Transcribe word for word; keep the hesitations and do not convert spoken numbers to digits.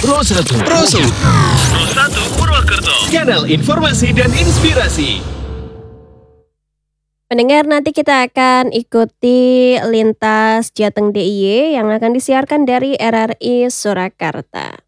Pro satu. Pro satu. Pro satu Purwokerto. Kanal informasi dan inspirasi. Pendengar, nanti kita akan ikuti lintas Jateng D I Y yang akan disiarkan dari R R I Surakarta.